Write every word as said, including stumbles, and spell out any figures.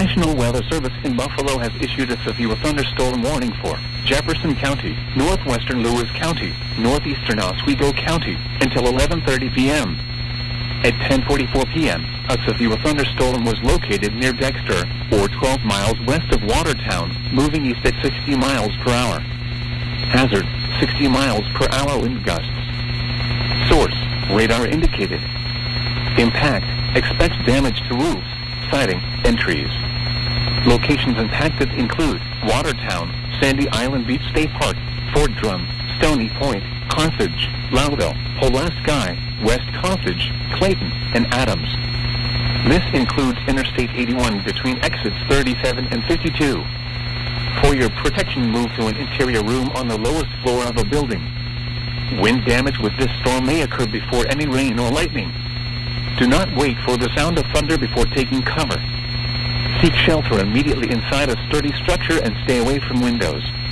National Weather Service in Buffalo has issued a severe thunderstorm warning for Jefferson County, northwestern Lewis County, northeastern Oswego County until eleven thirty p.m. At ten forty-four p.m., a severe thunderstorm was located near Dexter, or twelve miles west of Watertown, moving east at sixty miles per hour. Hazard, sixty miles per hour wind gusts. Source, radar indicated. Impact, expects damage to roofs, siding, and trees. Locations impacted include Watertown, Sandy Island Beach State Park, Fort Drum, Stony Point, Carthage, Loudville, Pulaski, West Carthage, Clayton, and Adams. This includes Interstate eighty-one between exits thirty-seven and fifty-two. For your protection, move to an interior room on the lowest floor of a building. Wind damage with this storm may occur before any rain or lightning. Do not wait for the sound of thunder before taking cover. Seek shelter immediately inside a sturdy structure and stay away from windows.